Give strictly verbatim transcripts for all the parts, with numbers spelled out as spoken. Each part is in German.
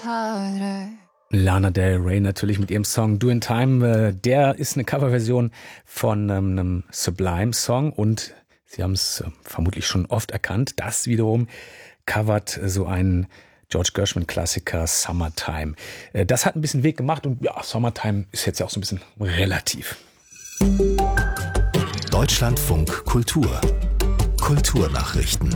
Lana Del Rey natürlich mit ihrem Song Do in Time. Der ist eine Coverversion von einem Sublime-Song und Sie haben es vermutlich schon oft erkannt. Das wiederum covert so einen George Gershwin-Klassiker Summertime. Das hat ein bisschen Weg gemacht und ja, Summertime ist jetzt ja auch so ein bisschen relativ. Deutschlandfunk Kultur. Kulturnachrichten.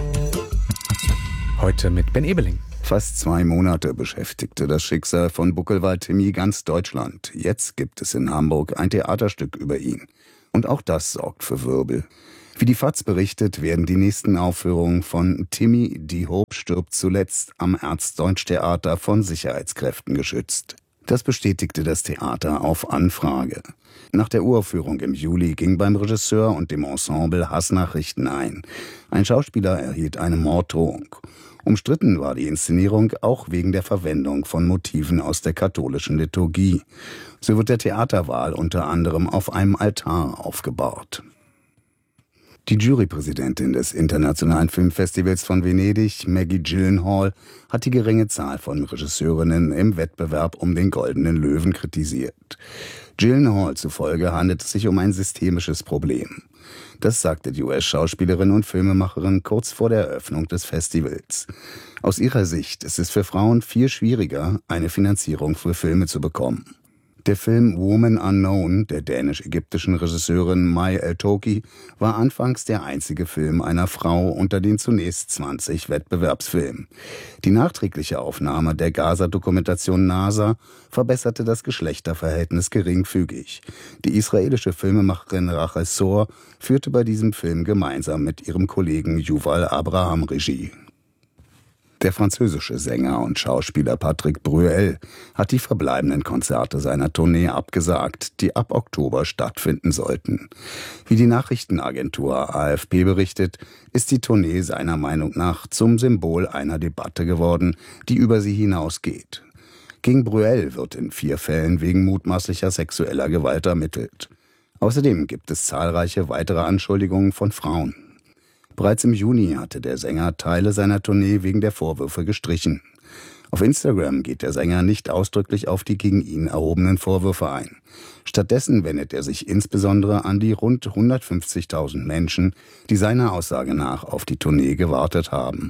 Heute mit Ben Ebeling. Fast zwei Monate beschäftigte das Schicksal von Buckelwald-Timmy ganz Deutschland. Jetzt gibt es in Hamburg ein Theaterstück über ihn. Und auch das sorgt für Wirbel. Wie die FAZ berichtet, werden die nächsten Aufführungen von Timmy, die Hope stirbt zuletzt am Ernst-Deutsch-Theater von Sicherheitskräften geschützt. Das bestätigte das Theater auf Anfrage. Nach der Uraufführung im Juli ging beim Regisseur und dem Ensemble Hassnachrichten ein. Ein Schauspieler erhielt eine Morddrohung. Umstritten war die Inszenierung auch wegen der Verwendung von Motiven aus der katholischen Liturgie. So wird der Theaterwahl unter anderem auf einem Altar aufgebaut. Die Jurypräsidentin des Internationalen Filmfestivals von Venedig, Maggie Gyllenhaal, hat die geringe Zahl von Regisseurinnen im Wettbewerb um den Goldenen Löwen kritisiert. Gyllenhaal zufolge handelt es sich um ein systemisches Problem. Das sagte die U S-Schauspielerin und Filmemacherin kurz vor der Eröffnung des Festivals. Aus ihrer Sicht ist es für Frauen viel schwieriger, eine Finanzierung für Filme zu bekommen. Der Film Woman Unknown der dänisch-ägyptischen Regisseurin Mai El-Toki war anfangs der einzige Film einer Frau unter den zunächst zwanzig Wettbewerbsfilmen. Die nachträgliche Aufnahme der Gaza-Dokumentation NASA verbesserte das Geschlechterverhältnis geringfügig. Die israelische Filmemacherin Rachel Sor führte bei diesem Film gemeinsam mit ihrem Kollegen Yuval Abraham Regie. Der französische Sänger und Schauspieler Patrick Bruel hat die verbleibenden Konzerte seiner Tournee abgesagt, die ab Oktober stattfinden sollten. Wie die Nachrichtenagentur A F P berichtet, ist die Tournee seiner Meinung nach zum Symbol einer Debatte geworden, die über sie hinausgeht. Gegen Bruel wird in vier Fällen wegen mutmaßlicher sexueller Gewalt ermittelt. Außerdem gibt es zahlreiche weitere Anschuldigungen von Frauen. Bereits im Juni hatte der Sänger Teile seiner Tournee wegen der Vorwürfe gestrichen. Auf Instagram geht der Sänger nicht ausdrücklich auf die gegen ihn erhobenen Vorwürfe ein. Stattdessen wendet er sich insbesondere an die rund hundertfünfzigtausend Menschen, die seiner Aussage nach auf die Tournee gewartet haben.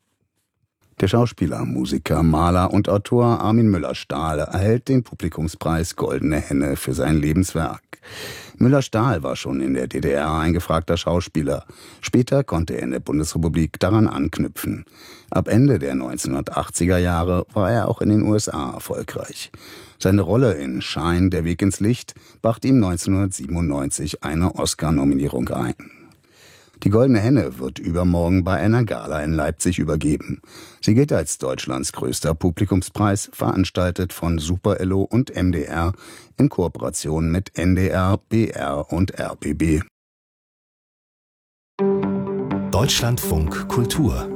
Der Schauspieler, Musiker, Maler und Autor Armin Müller-Stahl erhält den Publikumspreis Goldene Henne für sein Lebenswerk. Müller-Stahl war schon in der D D R ein gefragter Schauspieler. Später konnte er in der Bundesrepublik daran anknüpfen. Ab Ende der neunzehnhundertachtziger Jahre war er auch in den U S A erfolgreich. Seine Rolle in Shine, der Weg ins Licht, brachte ihm neunzehnhundertsiebenundneunzig eine Oscar-Nominierung ein. Die Goldene Henne wird übermorgen bei einer Gala in Leipzig übergeben. Sie gilt als Deutschlands größter Publikumspreis, veranstaltet von Super L O und M D R in Kooperation mit N D R, B R und R B B. Deutschlandfunk Kultur.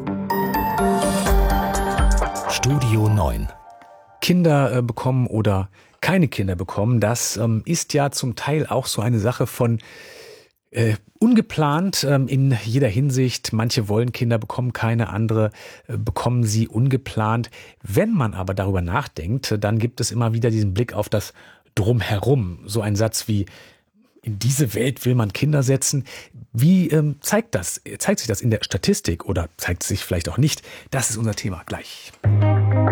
Studio neun. Kinder äh, bekommen oder keine Kinder bekommen, das ähm, ist ja zum Teil auch so eine Sache von Äh, ungeplant ähm, in jeder Hinsicht. Manche wollen Kinder bekommen, keine, andere äh, bekommen sie ungeplant. Wenn man aber darüber nachdenkt, dann gibt es immer wieder diesen Blick auf das Drumherum. So ein Satz wie: In diese Welt will man Kinder setzen. Wie ähm, zeigt das? Zeigt sich das in der Statistik oder zeigt es sich vielleicht auch nicht? Das ist unser Thema gleich.